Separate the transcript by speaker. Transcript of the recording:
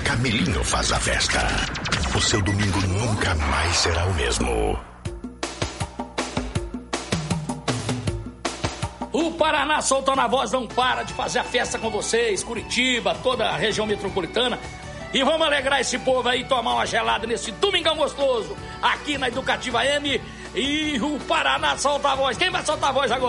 Speaker 1: Camelinho faz a festa. O seu domingo nunca mais será o mesmo.
Speaker 2: O Paraná Soltando a Voz não para de fazer a festa com vocês, Curitiba, toda a região metropolitana. E vamos alegrar esse povo aí, tomar uma gelada nesse domingão gostoso, aqui na Educativa M. E o Paraná solta a voz. Quem vai soltar a voz agora?